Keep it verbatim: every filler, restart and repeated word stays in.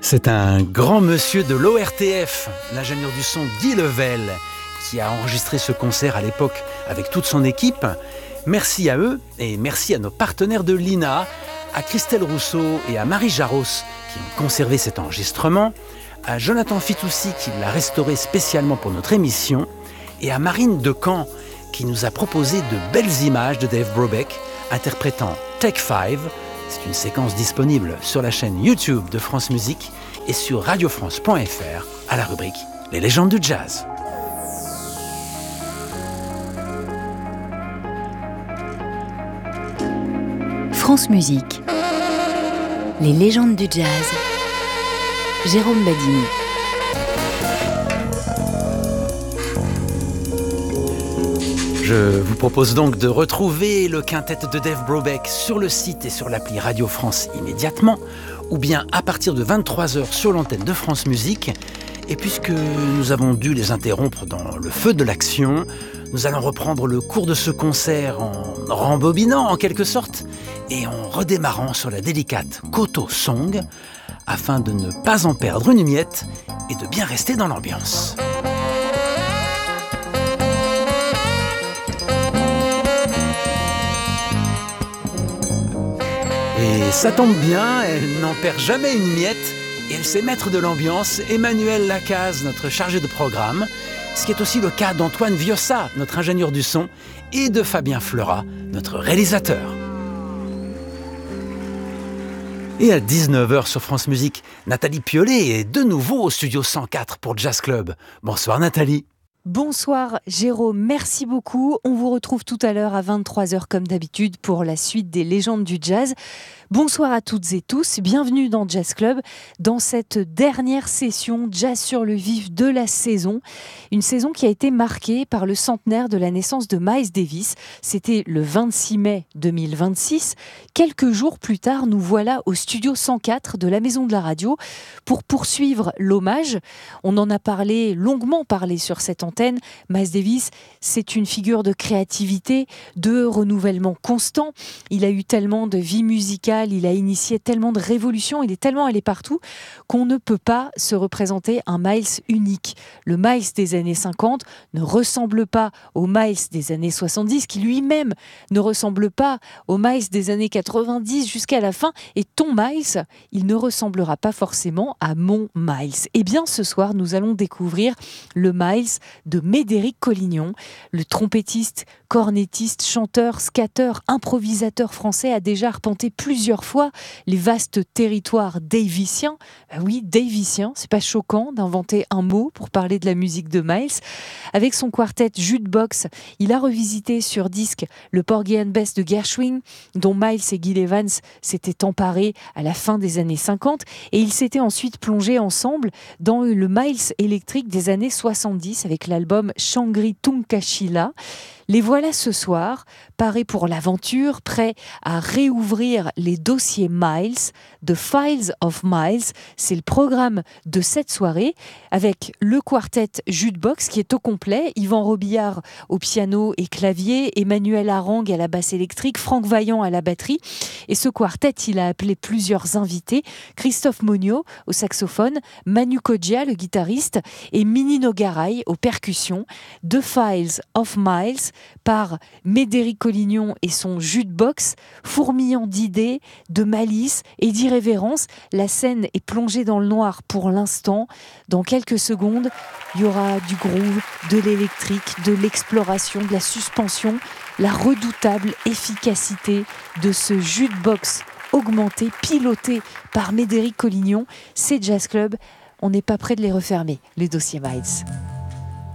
C'est un grand monsieur de l'O R T F, l'ingénieur du son Guy Level, qui a enregistré ce concert à l'époque avec toute son équipe. Merci à eux et merci à nos partenaires de l'I N A, à Christelle Rousseau et à Marie Jaros qui ont conservé cet enregistrement, à Jonathan Fitoussi qui l'a restauré spécialement pour notre émission et à Marine Decamp qui nous a proposé de belles images de Dave Brubeck interprétant Take Five. C'est une séquence disponible sur la chaîne YouTube de France Musique et sur radio france point f r à la rubrique Les légendes du jazz. France Musique. Les légendes du jazz. Jérôme Badini. Je vous propose donc de retrouver le quintet de Dave Brubeck sur le site et sur l'appli Radio France immédiatement, ou bien à partir de vingt-trois heures sur l'antenne de France Musique. Et puisque nous avons dû les interrompre dans le feu de l'action, nous allons reprendre le cours de ce concert en rembobinant en quelque sorte et en redémarrant sur la délicate Koto Song afin de ne pas en perdre une miette et de bien rester dans l'ambiance. Et ça tombe bien, elle n'en perd jamais une miette et elle sait mettre de l'ambiance. Emmanuel Lacaze, notre chargé de programme, ce qui est aussi le cas d'Antoine Viossa, notre ingénieur du son, et de Fabien Fleurat, notre réalisateur. Et à dix-neuf heures sur France Musique, Nathalie Piollet est de nouveau au studio cent quatre pour Jazz Club. Bonsoir Nathalie. Bonsoir Jérôme, merci beaucoup. On vous retrouve tout à l'heure à vingt-trois heures comme d'habitude pour la suite des légendes du jazz. Bonsoir à toutes et tous, bienvenue dans Jazz Club, dans cette dernière session Jazz sur le vif de la saison. Une saison qui a été marquée par le centenaire de la naissance de Miles Davis. C'était le vingt-six mai deux mille vingt-six. Quelques jours plus tard, nous voilà au studio cent quatre de la Maison de la Radio pour poursuivre l'hommage. On en a parlé, longuement parlé sur cette antenne. Miles Davis, c'est une figure de créativité, de renouvellement constant. Il a eu tellement de vie musicale, il a initié tellement de révolutions, il est tellement allé partout qu'on ne peut pas se représenter un Miles unique. Le Miles des années cinquante ne ressemble pas au Miles des années soixante-dix, qui lui-même ne ressemble pas au Miles des années quatre-vingt-dix jusqu'à la fin. Et ton Miles, il ne ressemblera pas forcément à mon Miles. Eh bien, ce soir, nous allons découvrir le Miles de Médéric Collignon, le trompettiste, cornettiste, chanteur, scatteur, improvisateur français, a déjà arpenté plusieurs fois les vastes territoires davisiens. Ben oui, davisiens, c'est pas choquant d'inventer un mot pour parler de la musique de Miles. Avec son quartet Jukebox, il a revisité sur disque le Porgy and Bess de Gershwin, dont Miles et Gil Evans s'étaient emparés à la fin des années cinquante, et ils s'étaient ensuite plongés ensemble dans le Miles électrique des années soixante-dix avec l'album Shangri Tunkashila. Les voilà ce soir, parés pour l'aventure, prêts à réouvrir les dossiers Miles, The Files of Miles. C'est le programme de cette soirée, avec le quartet Jukebox qui est au complet, Yvan Robillard au piano et clavier, Emmanuel Harang à la basse électrique, Franck Vaillant à la batterie. Et ce quartet, il a appelé plusieurs invités, Christophe Monio au saxophone, Manu Kodja, le guitariste, et Mini Nogaray aux percussions. The Files of Miles, par Médéric Collignon et son Jukebox, fourmillant d'idées, de malice et d'irrévérence. La scène est plongée dans le noir pour l'instant. Dans quelques secondes, il y aura du groove, de l'électrique, de l'exploration, de la suspension, la redoutable efficacité de ce Jukebox augmenté, piloté par Médéric Collignon. C'est Jazz Club. On n'est pas près de les refermer, les dossiers Miles.